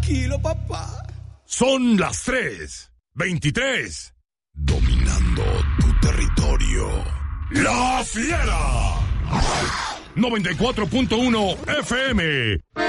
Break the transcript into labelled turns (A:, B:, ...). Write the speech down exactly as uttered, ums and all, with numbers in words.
A: tranquilo, papá.
B: Son las tres veintitrés. Dominando tu territorio. ¡La Fiera! noventa y cuatro punto uno F M.